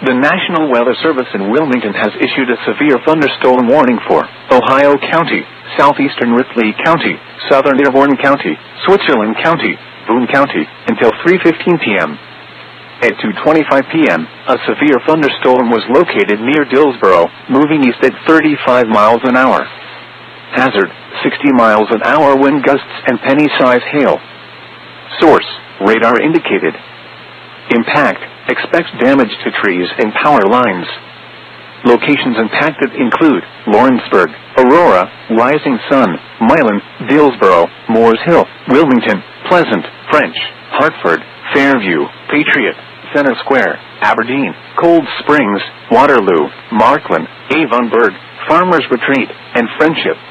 The National Weather Service in Wilmington has issued a severe thunderstorm warning for Ohio County, southeastern Ripley County, southern Dearborn County, Switzerland County, Boone County, until 3:15 p.m. At 2:25 p.m., a severe thunderstorm was located near Dillsboro, moving east at 35 miles an hour. Hazard, 60 miles an hour wind gusts and penny-size hail. Source, radar indicated. Impact, expect damage to trees and power lines. Locations impacted include Lawrenceburg, Aurora, Rising Sun, Milan, Dillsboro, Moores Hill, Wilmington, Pleasant, French, Hartford, Fairview, Patriot, Center Square, Aberdeen, Cold Springs, Waterloo, Markland, Avonburg, Farmers Retreat, and Friendship.